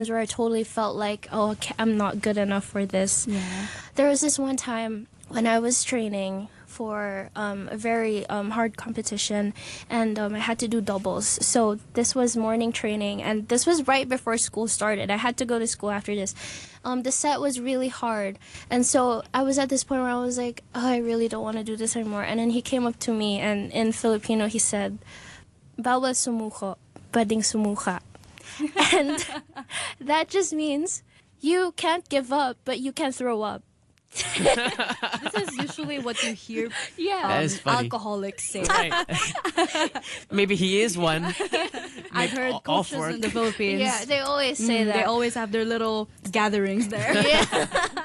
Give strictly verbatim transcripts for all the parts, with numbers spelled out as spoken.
where I totally felt like, oh, I'm not good enough for this. Yeah. There was this one time when I was training for um, a very um, hard competition, and um, I had to do doubles. So this was morning training, and this was right before school started. I had to go to school after this. Um, the set was really hard, and so I was at this point where I was like, oh, I really don't want to do this anymore. And then he came up to me, and in Filipino he said, "Bawal sumuko, pwedeng sumuka." And that just means you can't give up, but you can throw up. This is usually what you hear Yeah. That um, is funny. alcoholics say. Right. Maybe he is one. I've heard o- off coaches work. in the Philippines. Yeah, they always say mm, that. They always have their little gatherings there. Yeah.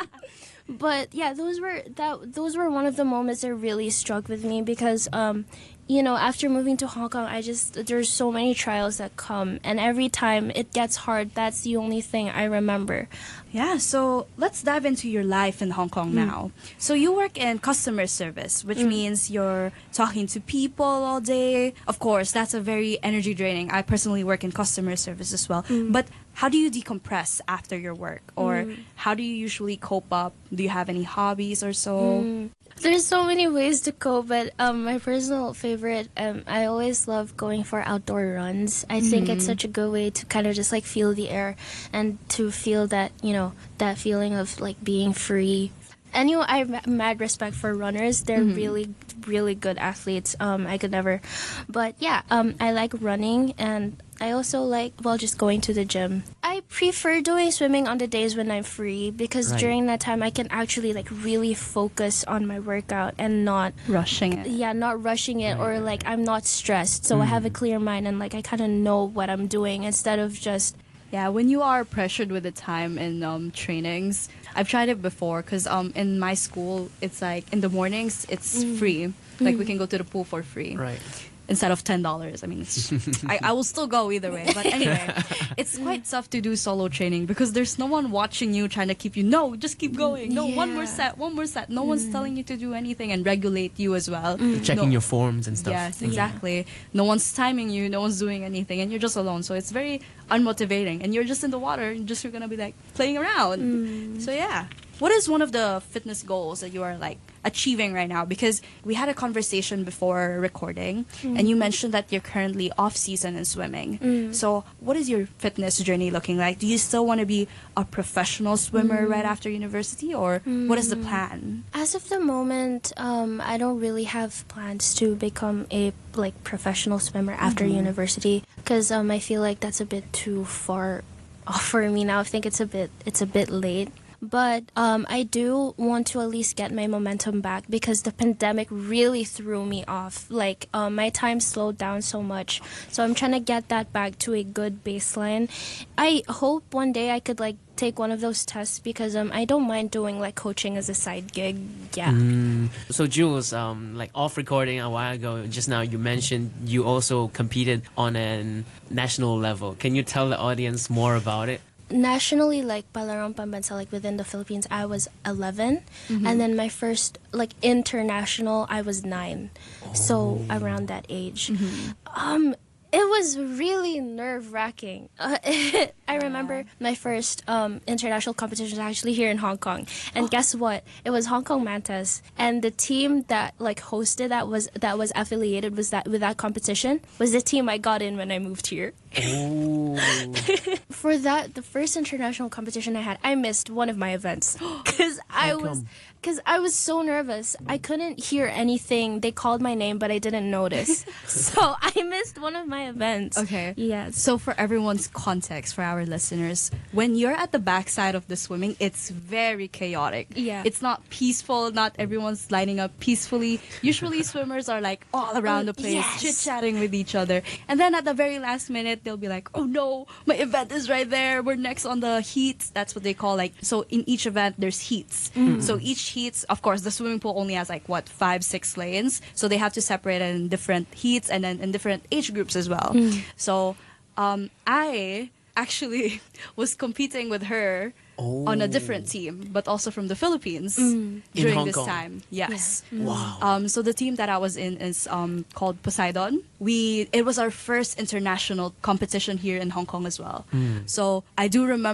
But yeah, those were that those were one of the moments that really struck with me because um you know, after moving to Hong Kong, I just there's so many trials that come, and every time it gets hard, that's the only thing I remember. Yeah, so let's dive into your life in Hong Kong now. So you work in customer service, which means you're talking to people all day. Of course, that's a very energy draining. I personally work in customer service as well. But how do you decompress after your work? Or how do you usually cope up? Do you have any hobbies or so? There's so many ways to cope, but um, my personal favorite, um, I always love going for outdoor runs. I think it's such a good way to kind of just like feel the air and to feel that, you know, that feeling of like being free. And you know, I have mad respect for runners. They're really, really good athletes. Um, I could never, but yeah, um, I like running, and I also like, well, just going to the gym. I prefer doing swimming on the days when I'm free because Right. during that time I can actually like really focus on my workout and not, Rushing it. yeah, not rushing it, or like I'm not stressed. So I have a clear mind and like I kind of know what I'm doing instead of just. Yeah, when you are pressured with the time in um, trainings, I've tried it before because um, in my school, it's like in the mornings, it's free. Like we can go to the pool for free. Right. Instead of ten dollars. I mean, it's, I, I will still go either way. But anyway, it's quite tough to do solo training because there's no one watching you trying to keep you, no, just keep going. No, one more Yeah. set, one more set. No one's telling you to do anything and regulate you as well. Checking No- your forms and stuff. Yes, exactly. No one's timing you, no one's doing anything, and you're just alone. So it's very unmotivating. And you're just in the water, and just you're gonna be like playing around. So yeah. What is one of the fitness goals that you are like achieving right now? Because we had a conversation before recording, and you mentioned that you're currently off season in swimming. So what is your fitness journey looking like? Do you still want to be a professional swimmer right after university, or what is the plan? As of the moment, um, I don't really have plans to become a like professional swimmer after university because um, I feel like that's a bit too far off for me now. I think it's a bit it's a bit late. But um, I do want to at least get my momentum back because the pandemic really threw me off. Like, um, my time slowed down so much. So I'm trying to get that back to a good baseline. I hope one day I could, like, take one of those tests because um, I don't mind doing, like, coaching as a side gig. Yeah. Mm. So Jules, um, like off recording a while ago, just now you mentioned you also competed on a national level. Can you tell the audience more about it? Nationally, like Palarong Pambansa, like within the Philippines, I was eleven, and then my first like international, I was nine, so around that age. Um, it was really nerve wracking. Uh, I remember my first um, international competition was actually here in Hong Kong, and guess what? It was Hong Kong Mantas, and the team that like hosted that was that was affiliated was that with that competition was the team I got in when I moved here. Oh. For that, the first international competition I had, I missed one of my events because I How was come? because I was so nervous. I couldn't hear anything. They called my name, but I didn't notice. So I missed one of my events. Okay. Yes. So for everyone's context, for our listeners, when you're at the backside of the swimming, it's very chaotic. Yeah. It's not peaceful. Not everyone's lining up peacefully. Usually swimmers are like all around Oh, the place, yes. chit-chatting with each other. And then at the very last minute, they'll be like, oh no, my event is right there. We're next on the heats. That's what they call like, so in each event, there's heats. So each heats, of course, the swimming pool only has like, what, five, six lanes. So they have to separate it in different heats and then in different age groups as well. So um, I actually was competing with her Oh. on a different team, but also from the Philippines Mm. during Hong this Kong. time. Yes. Wow. Um, so the team that I was in is um, called Poseidon. We it was our first international competition here in Hong Kong as well. So I do remember